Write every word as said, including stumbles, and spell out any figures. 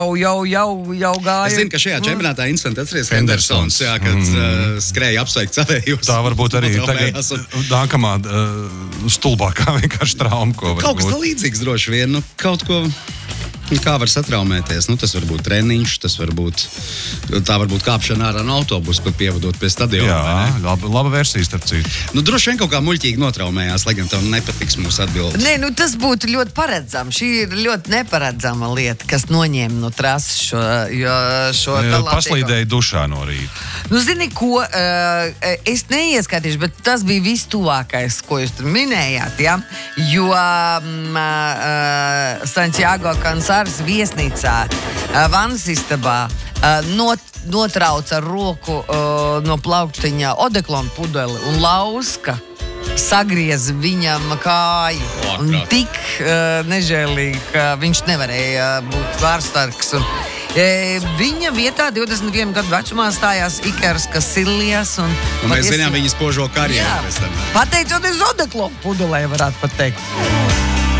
Jau, jau, jau, jau gāja. Es zinu, ka šajā čempionātā incidentā atceries Hendersons, jā, kad mm. uh, skrēja apsveikt savējos. Tā varbūt arī tagad nākamā uh, stulbākā vienkārši trauma, ko var Kaut kas tā līdzīgs droši vien, nu, kaut ko... Kā var satraumēties? Nu, tas var būt treniņš, tas var būt, tā var būt kāpšana ārā no autobusa, pat pievadot pie stadiona. Jā, laba, laba versija, starp citu. Nu, droši vien kaut kā muļķīgi notraumējās, lai gan tev nepatiks mūsu atbildes. Nē, nu tas būtu ļoti paredzams. Šī ir ļoti neparedzama lieta, kas noņēma no trases šo, jo, šo talātīgo. Paslīdēja dušā no rīta. Nu, zini, ko, uh, es neieskatīšu, bet tas bija viss tuvākais, ko jūs tur minējāt, ja? Jo um, uh, Santiago Cansāras viesnīcā, uh, vannas istabā, uh, not, notrauca ar roku uh, no plauktiņa odeklona pudeli un lauska sagriez viņam kāju. Un tik uh, nežēlīgi, ka viņš nevarēja būt vārstarks. Un, e, viņa vietā divdesmit vienu gadu vecumā stājās Ikers Kasilijas. Un, un mēs zinām viņas požo karjeru. Pateicoties odeklona pudelē, varētu pat teikt.